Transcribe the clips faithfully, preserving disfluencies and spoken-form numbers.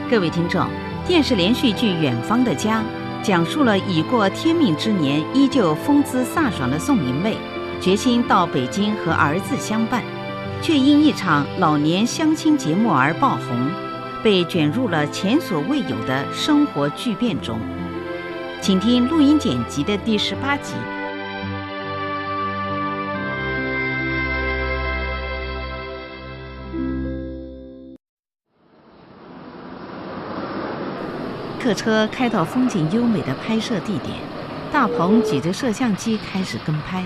各位听众，电视连续剧《远方的家》讲述了已过天命之年依旧风姿飒爽的宋明媚，决心到北京和儿子相伴，却因一场老年相亲节目而爆红，被卷入了前所未有的生活巨变中。请听录音剪辑的第十八集。客车开到风景优美的拍摄地点，大鹏举着摄像机开始跟拍。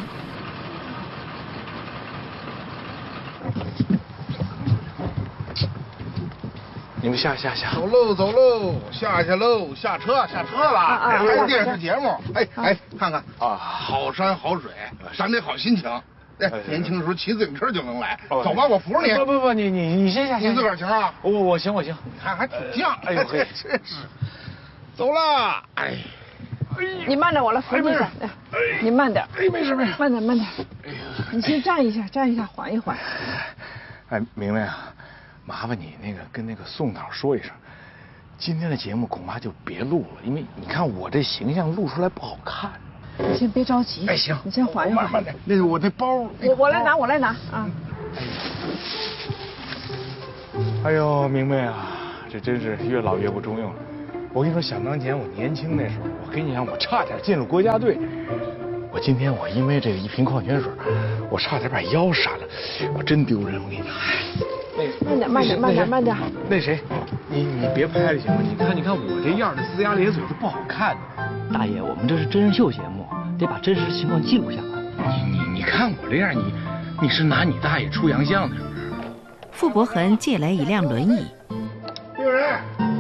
你们下下下， 走喽走喽，下去喽，下车下车了， 啊拍个电视节目，哎哎，看看啊，好山好水，咱得好心情。哎，年轻的时候骑自行车就能来，走吧，我扶着你。 不不不，你你你先下， 你自个儿行啊？ 我我行我行， 你看还挺犟。 哎呦嘿， 真是。走了，哎， 你慢点，我来扶你一下。你慢点。 哎，没事没事， 慢点慢点。哎呀，你先站一下，站一下，缓一缓。 哎，明明啊，麻烦你那个跟那个宋导说一声，今天的节目恐怕就别录了，因为你看我这形象录出来不好看。 你先别着急。 哎，行， 你先缓一缓。 慢慢点。那个我那包， 我我来拿，我来拿啊。 哎呦，明媚啊，这真是越老越不中用了。我跟你说，想当年我年轻那时候，我跟你讲，我差点进入国家队。我今天我因为这个一瓶矿泉水，我差点把腰闪了，我真丢人。我跟你讲， 慢点慢点慢点慢点。 那谁，你你别拍了行吗？你看你看我这样的龇牙咧嘴是不好看的。 大爷，我们这是真人秀节目，得把真实情况记录下来。 你你你看我这样，你你是拿你大爷出洋相的是不是？ 傅伯恒借来一辆轮椅。 病人。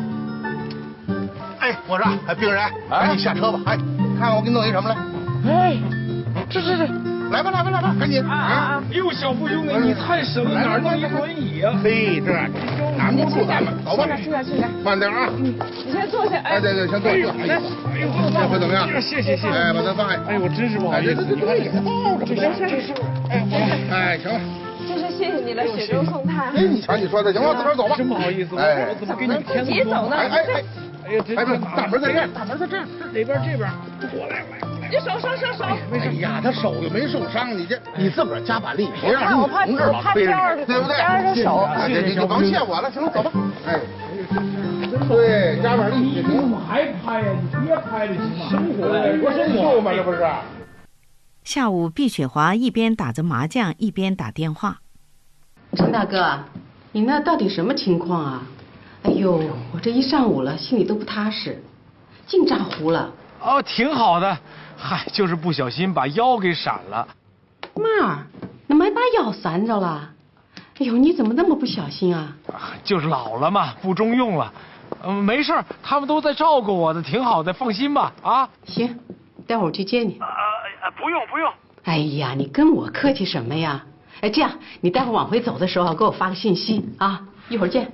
哎，我说，哎，病人，赶紧下车吧。哎，看看我给你弄一什么来？ 哎，这这这， 来吧来吧来吧，赶紧啊！ 哎呦，小富兄弟，你太省了，哪弄一轮椅啊？ 嘿，这难不住咱们，走吧。 去下去下， 慢点啊！ 你先坐下。 哎，对对，先坐坐。哎， 哎呦， 这回怎么样？ 谢谢谢谢。 哎，把它放下。 哎，我真是不好意思。 对对对，给他抱着。 行行行。 哎，我来。哎，行了。 真是谢谢你了，雪中送炭。 哎，你瞧你说的，行了，自个儿走吧。 真不好意思， 哎， 我怎么给你添自己走呢？ 哎哎哎。 哎呀，这哎，不是，大门在这儿，大门在这儿， 哪边这边？我来，我来， 你手手手手。 哎呀，他手又没受伤，你这你自个儿加把力，别让我怕同志老推着你，对不对？ 加着手， 你就甭谢我了，行了，走吧。哎，对，加把力， 你怎么还拍呀？你别拍了行吗？生活，我生活嘛，这不是。 下午，毕雪华一边打着麻将，一边打电话。 陈大哥，你那到底什么情况啊？哎呦，我这一上午了，心里都不踏实，净炸糊了。 哦，挺好的，嗨，就是不小心把腰给闪了。 妹儿，那没把腰闪着了？哎呦，你怎么那么不小心啊？ 啊，就是老了嘛，不中用了。嗯，没事，他们都在照顾我的，挺好的，放心吧。啊， 行，待会儿我去接你。 啊啊，不用不用。 哎呀，你跟我客气什么呀？哎，这样，你待会儿往回走的时候给我发个信息啊，一会儿见。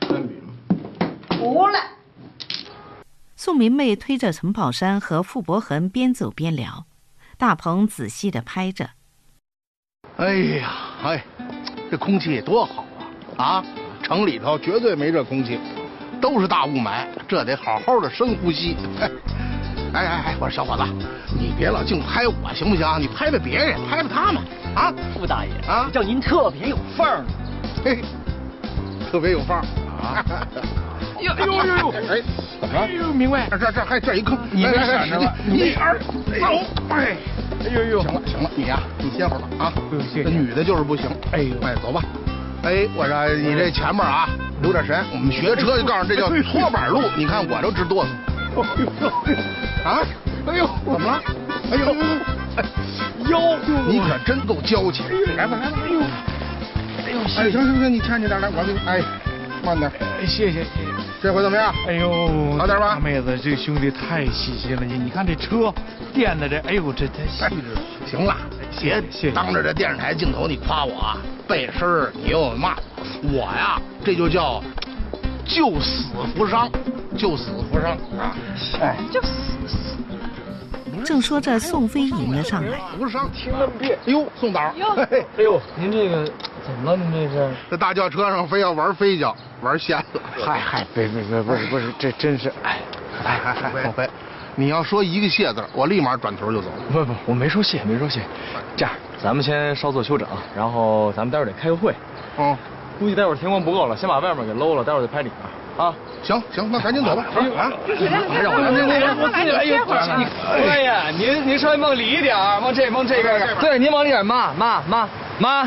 服了。 宋明媚推着陈宝山和傅伯恒边走边聊，大鹏仔细地拍着。 哎呀，哎，这空气多好啊！啊，城里头绝对没这空气，都是大雾霾，这得好好的深呼吸。哎哎哎，我说小伙子，你别老净拍我行不行？你拍拍别人，拍拍他们啊！ 傅大爷啊， 叫您特别有范儿呢。 嘿，特别有范儿啊！ 呦呦呦呦！ 哎，怎么了？ 哎呦，明白。 这这还这一坑， 你别闪着了， 一二走，哎， 哎呦呦， 行了行了，你呀，你歇会儿吧啊。 谢谢。 这女的就是不行。哎呦，哎，走吧。哎，我说你这前面啊，留点神。我们学车就告诉这叫搓板路，你看我都直哆嗦。啊？哎呦，怎么了？哎呦， 腰， 你可真够娇气。来吧来吧，哎呦，哎呦，哎，行行行，你欠着点来，我给你，哎，慢点。 哎，谢谢谢谢。 这回怎么样？ 哎呦， 好点吧？ 大妹子，这兄弟太细心了，你你看这车垫的这，哎呦，这太细致了。 行了，别当着这电视台镜头你夸我啊，背身你又骂我呀，这就叫救死扶伤，救死扶伤啊！哎， 就死死。 正说着，宋飞迎了上来。 扶伤，听那么别。哎呦，宋导， 哎呦，您这个怎么了？您这是？ 这大轿车上非要玩飞脚，玩仙了。 嗨嗨，别别别，不是不是，这真是哎哎嗨嗨，凤飞，你要说一个谢字，我立马转头就走。 不不，我没说谢，没说谢。这样，咱们先稍作休整，然后咱们待会儿得开个会。 嗯， 估计待会儿天光不够了，先把外面给搂了，待会儿再拍里面。啊， 行行，那赶紧走吧。啊， 让我让我我自己来一会儿。你哎呀，您您稍微往里一点，往这往这边。对，您往里点，妈妈妈妈。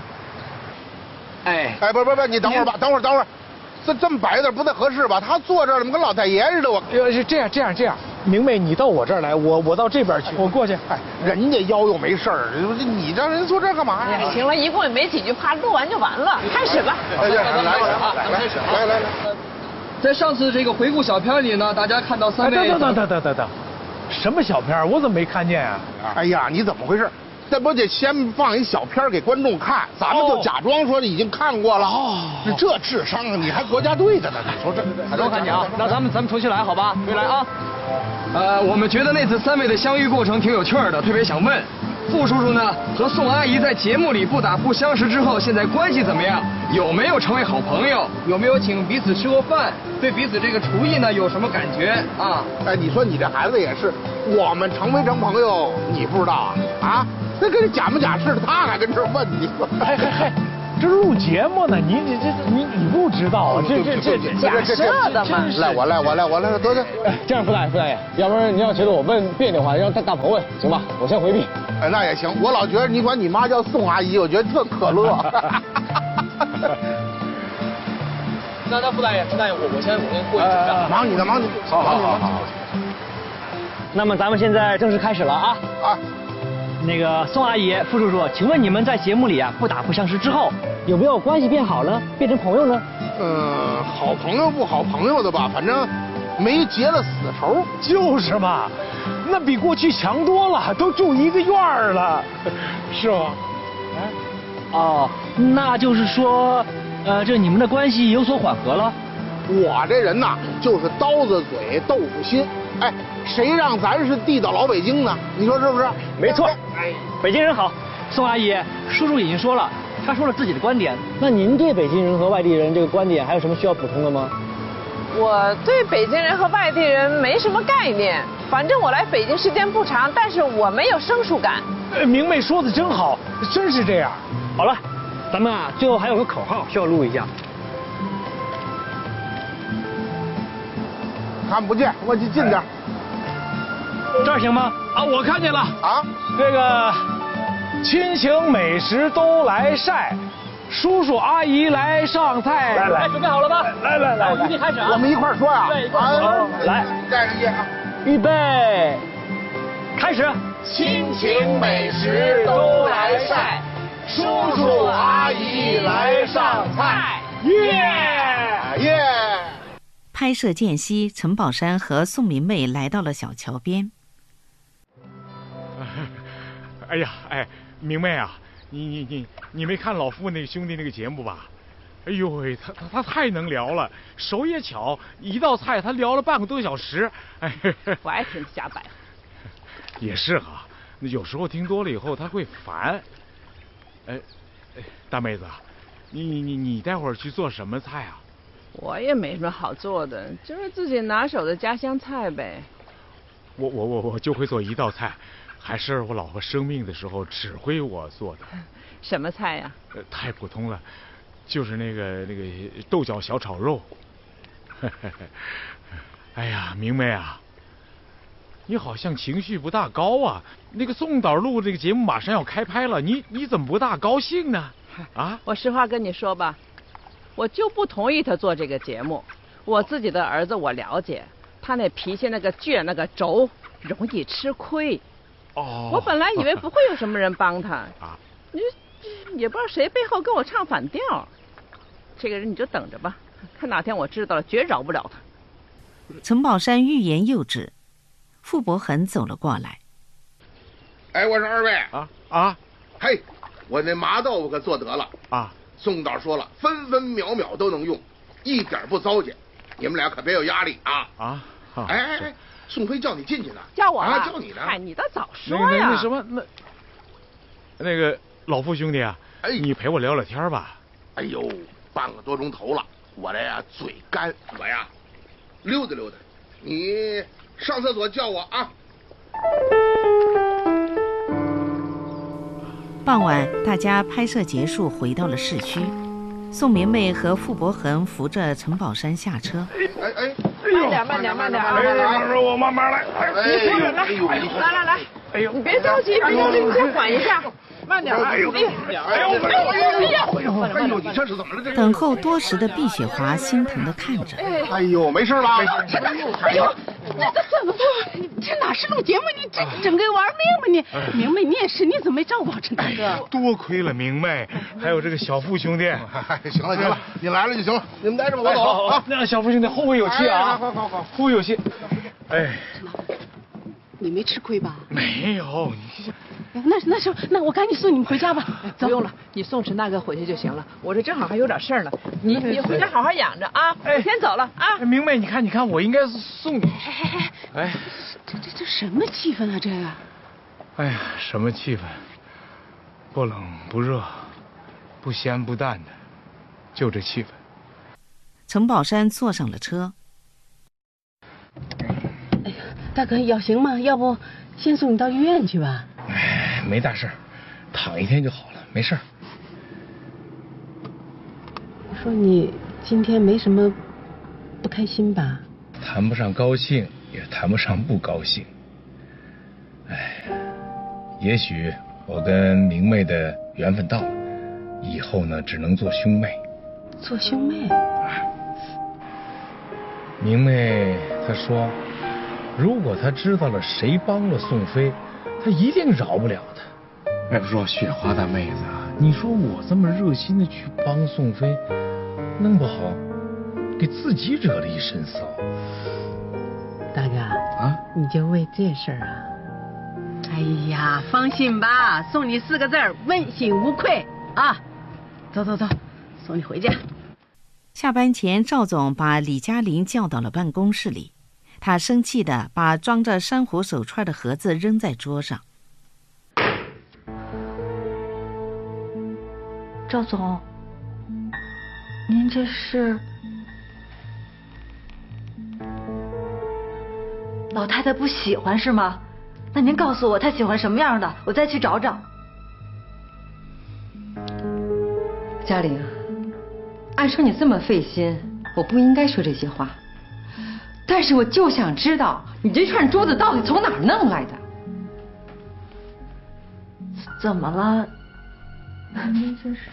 哎哎，不不不，你等会儿吧，等会儿等会儿，这这么摆着不太合适吧？他坐这儿怎么跟老太爷似的？我呃是这样这样这样，明媚你到我这儿来，我我到这边去，我过去。 哎，人家腰又没事儿，你让人坐这儿干嘛呀？ 行了，一共也没几句话，录完就完了，开始吧。 来来来来来来来。 在上次这个回顾小片里呢，大家看到三位。 等等等等等等，什么小片？我怎么没看见啊？ 哎呀，你怎么回事？这不得先放一小片给观众看，咱们就假装说已经看过了。哦，这智商你还国家队的呢？你说这？ 多看你啊！那咱们咱们重新来好吧？重新来啊！呃，我们觉得那次三位的相遇过程挺有趣的，特别想问，傅叔叔呢和宋阿姨在节目里不打不相识之后，现在关系怎么样？有没有成为好朋友？有没有请彼此吃过饭？对彼此这个厨艺呢有什么感觉啊？ 哎，你说你这孩子也是，我们成没成朋友你不知道啊？啊，那跟假模假式的，他还跟这问你说， 嗨嗨嗨，这录节目呢，你你这你你不知道啊？这这这这假设的嘛。 来，我来，我来，我来，得得。 哎，这样，傅大爷，傅大爷，要不然您要觉得我问别扭的话，让大大鹏问，行吧？我先回避。 哎，那也行。我老觉得你管你妈叫宋阿姨，我觉得特可乐。 那那傅大爷，傅大爷，我我先我先过去准备。 呃、忙你的，忙你的， 好好好好。那么咱们现在正式开始了啊！ 啊， 那个宋阿姨、傅叔叔，请问你们在节目里啊不打不相识之后，有没有关系变好呢？变成朋友呢？ 嗯，好朋友不好朋友的吧，反正没结了死仇。 就是嘛，那比过去强多了，都住一个院儿了，是吗？ 哎，哦，那就是说。呃，这你们的关系有所缓和了。 我这人呐，就是刀子嘴豆腐心。哎，谁让咱是地道老北京呢？你说是不是？ 没错。哎，北京人好。宋阿姨，叔叔已经说了，他说了自己的观点。那您对北京人和外地人这个观点还有什么需要补充的吗？ 我对北京人和外地人没什么概念，反正我来北京时间不长，但是我没有生疏感。 呃，明媚说的真好，真是这样。 好了。咱们啊，最后还有个口号需要录一下。 看不见，我去近点。 这儿行吗？ 啊，我看见了。 啊， 这个亲情美食都来晒，叔叔阿姨来上菜。 来来，准备好了吧？ 来来来， 我预计开始啊。 我们一块儿说呀。 对，一块儿说。来， 带上剑啊。 预备，开始。 亲情美食都来晒。叔叔阿姨来上菜，耶耶！ 拍摄间隙，陈宝山和宋明媚来到了小桥边。 哎呀，哎，明媚啊，你你你你没看老傅那个兄弟那个节目吧？哎呦喂，他他他太能聊了，手也巧，一道菜他聊了半个多小时。哎， 我爱听瞎掰。 也是哈，有时候听多了以后他会烦。哎，大妹子，你你你你待会儿去做什么菜啊？ 我也没什么好做的，就是自己拿手的家乡菜呗。 我我我我就会做一道菜，还是我老婆生病的时候指挥我做的。 什么菜呀？ 呃，太普通了，就是那个那个豆角小炒肉。哎呀，明媚啊，你好像情绪不大高啊。那个宋导录这个节目马上要开拍了，你你怎么不大高兴呢？啊， 我实话跟你说吧，我就不同意他做这个节目。我自己的儿子我了解，他那脾气那个倔那个轴，容易吃亏。 哦， 我本来以为不会有什么人帮他，啊，你也不知道谁背后跟我唱反调。这个人你就等着吧，看哪天我知道了，绝饶不了他。 陈宝山欲言又止，傅伯恒走了过来。 哎，我说二位啊啊， 嘿，我那麻豆腐可做得了啊。 宋导说了，分分秒秒都能用，一点不糟践。你们俩可别有压力啊啊！ 哎哎哎，宋飞叫你进去呢， 叫我啊，叫你呢。 哎，你倒早说呀！那那那什么那那个老傅兄弟啊， 哎， 你陪我聊聊天吧。 哎呦，半个多钟头了，我这呀嘴干，我呀溜达溜达。你上厕所叫我啊。 傍晚，大家拍摄结束，回到了市区。宋明媚和傅伯恒扶着陈宝山下车。 哎哎， 慢点，慢点，慢点啊！慢点， 我慢慢来。 你扶着来，来来来，哎呦，你别着急，别着急，你先缓一下，慢点。哎呦，哎呦，哎呦，哎呦， 哎呦，哎呦，你这是怎么了？这等候多时的毕雪华心疼地看着。 哎呦，没事吧？ 哎呦，这怎么不？这哪是录节目？你这整个玩命吧你！明媚，你也是，你怎么没照顾好陈大哥？ 多亏了明媚，还有这个小傅兄弟。 行了行了，你来了就行了，你们待着吧，我走啊。 那小傅兄弟后会有期啊！ 好好好， 后会有期。哎， 你没吃亏吧？ 没有，你。 那那行，那我赶紧送你们回家吧。走， 不用了，你送陈大哥回去就行了。我这正好还有点事儿呢，你你回家好好养着啊。我先走了啊。 明媚，你看你看，我应该送你。哎， 这这这什么气氛啊？这个。 哎呀，什么气氛？不冷不热，不咸不淡的，就这气氛。 陈宝山坐上了车。 哎呀，大哥要行吗？要不先送你到医院去吧。 哎，没大事，躺一天就好了，没事。 我说你今天没什么不开心吧？ 谈不上高兴，也谈不上不高兴。哎，也许我跟明媚的缘分到了，以后呢，只能做兄妹。 做兄妹？ 明媚她说，如果她知道了谁帮了宋飞，她一定饶不了他。哎，若雪花大妹子，你说我这么热心的去帮宋飞，弄不好给自己惹了一身骚。 大哥啊， 你就为这事儿啊？哎呀，放心吧，送你四个字儿：问心无愧啊！走走走，送你回家。 下班前，赵总把李嘉玲叫到了办公室里，他生气地把装着珊瑚手串的盒子扔在桌上。 赵总，您这是？老太太不喜欢是吗？那您告诉我她喜欢什么样的，我再去找找。 嘉玲，按说你这么费心，我不应该说这些话，但是我就想知道你这串珠子到底从哪儿弄来的？ 怎么了？您这是？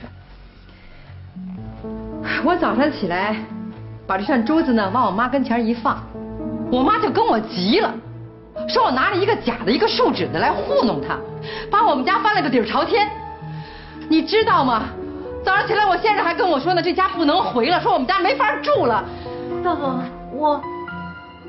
我早上起来把这串珠子呢往我妈跟前一放，我妈就跟我急了，说我拿了一个假的一个树脂的来糊弄她，把我们家翻了个底儿朝天。你知道吗？早上起来我先生还跟我说呢，这家不能回了，说我们家没法住了。 赵总，我